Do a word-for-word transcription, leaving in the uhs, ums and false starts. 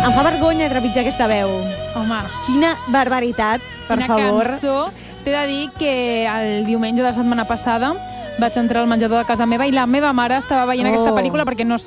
Em fa vergonya trepitjar aquesta veu. Home. Quina barbaritat, per Quina favor. Quina cançó. T'he de dir que el diumenge de la setmana passada vaig entrar al menjador de casa meva i la meva mare estava veient Oh. aquesta pel·lícula perquè no